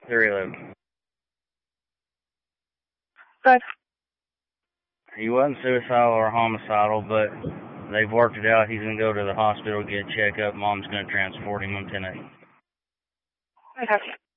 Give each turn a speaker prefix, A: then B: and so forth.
A: 311.
B: Good.
A: He wasn't suicidal or homicidal, but they've worked it out. He's going to go to the hospital, get a checkup. Mom's going to transport him on 10-8.
B: Okay.